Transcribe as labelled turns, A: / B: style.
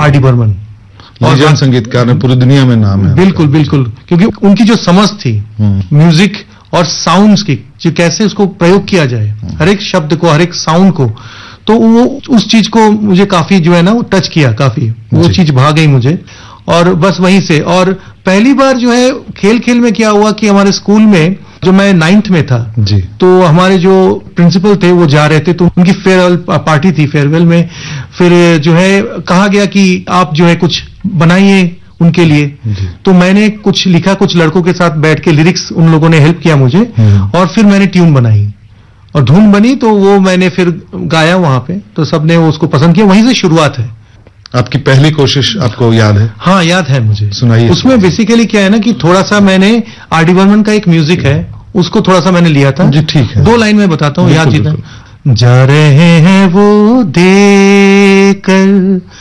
A: R D Burman.
B: Legend संगीतकार ने, पूरी दुनिया में नाम है।
A: बिल्कुल बिल्कुल, क्योंकि उनकी जो समझ थी म्यूजिक और साउंड्स की, जो कैसे उसको प्रयोग किया जाए, हर एक शब्द को, हर एक साउंड को, तो वो उस चीज को मुझे काफी जो है ना वो टच किया, काफी वो चीज भा गई मुझे। और बस वहीं से, और पहली बार जो है खेल खेल में क्या हुआ कि हमारे स्कूल में, जो मैं 9th में था
B: जी,
A: तो हमारे जो प्रिंसिपल थे वो जा रहे थे, तो उनकी फेयरवेल पार्टी थी। फेयरवेल में फिर जो है कहा गया कि आप जो है कुछ बनाइए उनके लिए। तो मैंने कुछ लिखा, कुछ लड़कों के साथ बैठ के लिरिक्स उन लोगों ने हेल्प किया मुझे, और फिर मैंने ट्यून बनाई और धुन बनी, तो वो मैंने फिर गाया वहां पे, तो सबने वो उसको पसंद किया। वहीं से शुरुआत है।
B: आपकी पहली कोशिश आपको याद है?
A: हाँ, याद है मुझे।
B: सुनाइए।
A: उसमें बेसिकली क्या है ना कि थोड़ा सा मैंने आर डी बर्मन का एक म्यूजिक है, उसको थोड़ा सा मैंने लिया था।
B: जी ठीक है,
A: 2 लाइन में बताता हूँ, याद जीता। जा रहे हैं वो देकर